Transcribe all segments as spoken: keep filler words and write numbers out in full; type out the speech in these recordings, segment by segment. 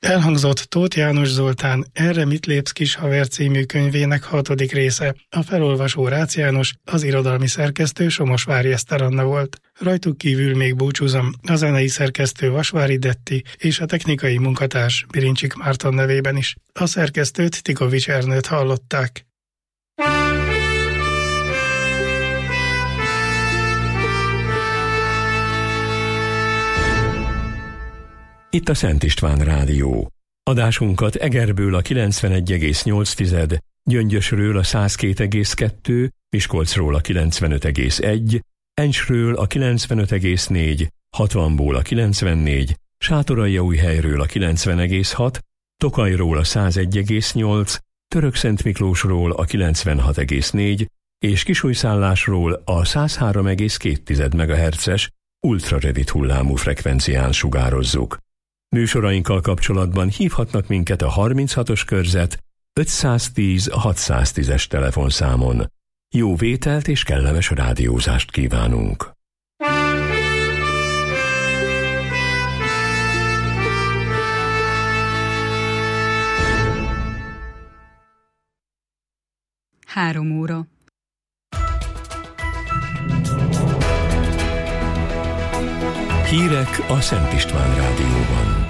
Elhangzott Tóth János Zoltán Erre mit lépsz kis haver című könyvének hatodik része. A felolvasó Rácz János, az irodalmi szerkesztő Somosvári Eszter Anna volt. Rajtuk kívül még búcsúzom a zenei szerkesztő Vasvári Detti és a technikai munkatárs Birincsik Márton nevében is. A szerkesztőt Tikovics Ernőt hallották. Itt a Szent István Rádió. Adásunkat Egerből a kilencvenegy egész nyolc, Gyöngyösről a száz két egész kettő, Miskolcról a kilencvenöt egész egy, Encsről a kilencvenöt egész négy, hatvanból a kilencvennégy, Sátoraljaújhelyről a kilencven egész hat, Tokajról a száz egy egész nyolc, Törökszentmiklósról a kilencvenhat egész négy és Kisújszállásról a száz három egész két megahertzes ultrarövid hullámú frekvencián sugározzuk. Műsorainkkal kapcsolatban hívhatnak minket a harminchatos körzet ötszáztíz hatszáztízes telefonszámon. Jó vételt és kellemes rádiózást kívánunk! Három óra. Hírek a Szent István Rádióban.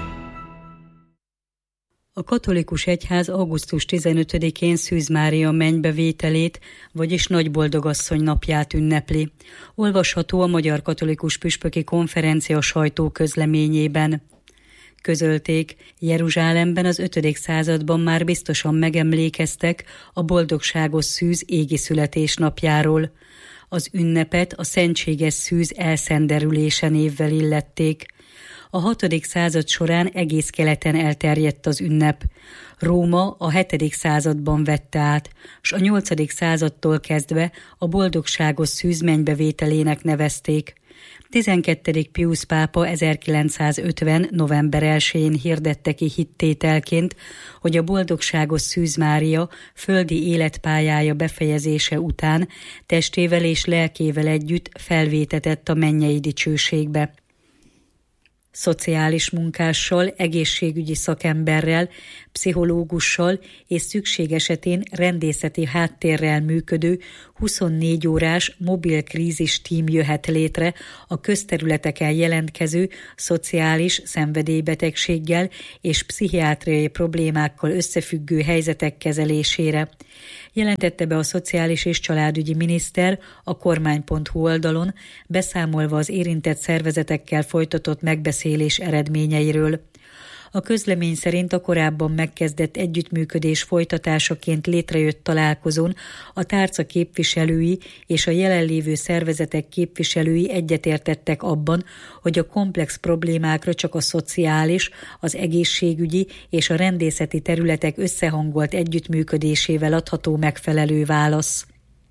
A katolikus egyház augusztus tizenötödikén Szűz Mária mennybevételét, vagyis Nagyboldogasszony napját ünnepli. Olvasható a Magyar Katolikus Püspöki Konferencia sajtóközleményében. Közölték, Jeruzsálemben az ötödik században már biztosan megemlékeztek a boldogságos szűz égi születésnapjáról. Az ünnepet a szentséges szűz elszenderülése névvel illették. A hatodik század során egész keleten elterjedt az ünnep. Róma a hetedik században vette át, s a nyolcadik századtól kezdve a boldogságos szűz mennybevételének nevezték. tizenkettedik Piusz pápa ezerkilencszázötven. november elsején hirdette ki hittételként, hogy a boldogságos Szűz Mária földi életpályája befejezése után testével és lelkével együtt felvétetett a mennyei dicsőségbe. Szociális munkással, egészségügyi szakemberrel, pszichológussal és szükség esetén rendészeti háttérrel működő huszonnégy órás mobil krízis tím jöhet létre a közterületeken jelentkező szociális szenvedélybetegséggel és pszichiátriai problémákkal összefüggő helyzetek kezelésére. Jelentette be a Szociális és Családügyi Miniszter a kormány pont hu oldalon, beszámolva az érintett szervezetekkel folytatott megbeszélés eredményeiről. A közlemény szerint a korábban megkezdett együttműködés folytatásaként létrejött találkozón a tárca képviselői és a jelenlévő szervezetek képviselői egyetértettek abban, hogy a komplex problémákra csak a szociális, az egészségügyi és a rendészeti területek összehangolt együttműködésével adható megfelelő válasz.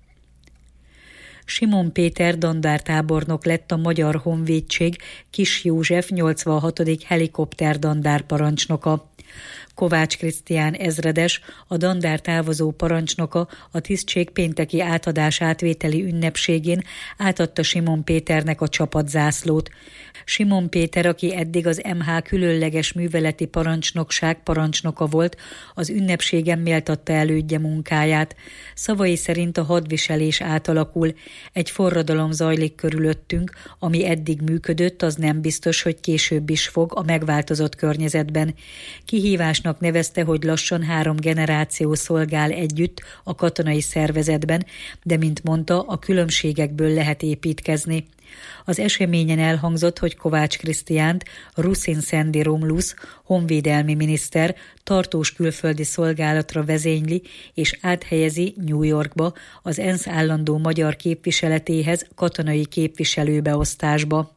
Simon Péter dandártábornok lett a Magyar Honvédség Kis József nyolcvanhatodik helikopter dandárparancsnoka. Kovács Krisztián ezredes, a dandár távozó parancsnoka a tisztség pénteki átadás átvételi ünnepségén átadta Simon Péternek a csapatzászlót. Simon Péter, aki eddig az em há különleges műveleti parancsnokság parancsnoka volt, az ünnepségen méltatta elődje munkáját. Szavai szerint a hadviselés átalakul. Egy forradalom zajlik körülöttünk, ami eddig működött, az nem biztos, hogy később is fog a megváltozott környezetben. Kihívásnak nevezte, hogy lassan három generáció szolgál együtt a katonai szervezetben, de mint mondta, a különbségekből lehet építkezni. Az eseményen elhangzott, hogy Kovács Krisztiánt Ruszin Szendi Romlusz, honvédelmi miniszter tartós külföldi szolgálatra vezényli és áthelyezi New Yorkba az ENSZ állandó magyar képviseletéhez katonai képviselőbeosztásba.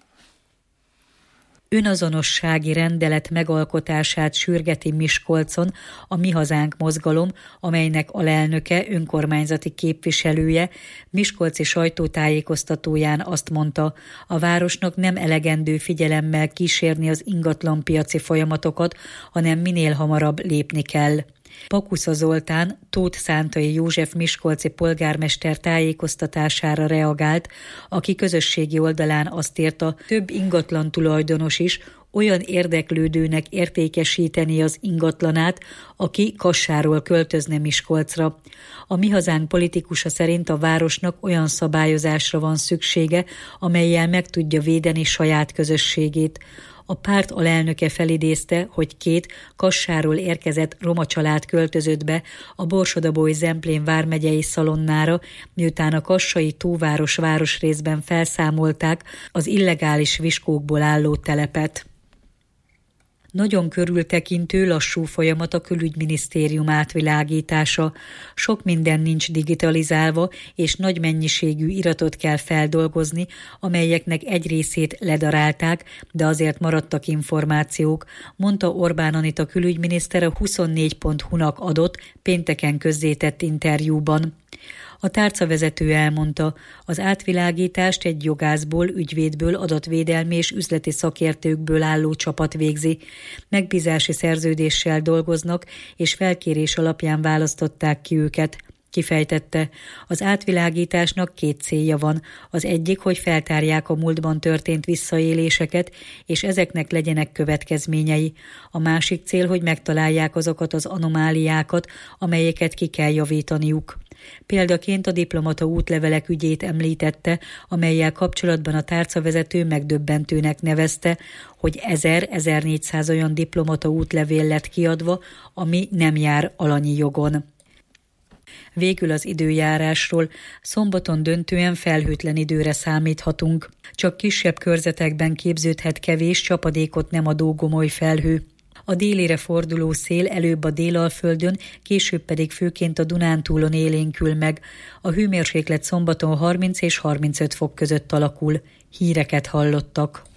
Önazonossági rendelet megalkotását sürgeti Miskolcon a Mi Hazánk mozgalom, amelynek alelnöke, önkormányzati képviselője miskolci sajtótájékoztatóján azt mondta, a városnak nem elegendő figyelemmel kísérni az ingatlanpiaci folyamatokat, hanem minél hamarabb lépni kell. Pakusza Zoltán, Tóth Szántai József miskolci polgármester tájékoztatására reagált, aki közösségi oldalán azt írta, több ingatlan tulajdonos is olyan érdeklődőnek értékesíteni az ingatlanát, aki Kassáról költözne Miskolcra. A Mi Hazánk politikusa szerint a városnak olyan szabályozásra van szüksége, amellyel meg tudja védeni saját közösségét. A párt alelnöke felidézte, hogy két Kassáról érkezett roma család költözött be a Borsod-Abaúj-Zemplén vármegyei Szalonnára, miután a kassai Tóváros városrészben felszámolták az illegális viskókból álló telepet. Nagyon körültekintő, lassú folyamat a külügyminisztérium átvilágítása. Sok minden nincs digitalizálva, és nagy mennyiségű iratot kell feldolgozni, amelyeknek egy részét ledarálták, de azért maradtak információk, mondta Orbán Anita külügyminiszter a huszonnégy pont hu-nak adott, pénteken közzétett interjúban. A tárcavezető elmondta, az átvilágítást egy jogászból, ügyvédből, adatvédelmi és üzleti szakértőkből álló csapat végzi. Megbízási szerződéssel dolgoznak, és felkérés alapján választották ki őket. Kifejtette, az átvilágításnak két célja van. Az egyik, hogy feltárják a múltban történt visszaéléseket, és ezeknek legyenek következményei. A másik cél, hogy megtalálják azokat az anomáliákat, amelyeket ki kell javítaniuk. Példaként a diplomata útlevelek ügyét említette, amellyel kapcsolatban a tárcavezető megdöbbentőnek nevezte, hogy ezer-ezernégyszáz olyan diplomata útlevél lett kiadva, ami nem jár alanyi jogon. Végül az időjárásról. Szombaton döntően felhőtlen időre számíthatunk. Csak kisebb körzetekben képződhet kevés, csapadékot nem adó gomoly felhő. A délire forduló szél előbb a Délalföldön, később pedig főként a Dunántúlon élénkül meg. A hőmérséklet szombaton harminc és harmincöt fok között alakul. Híreket hallottak.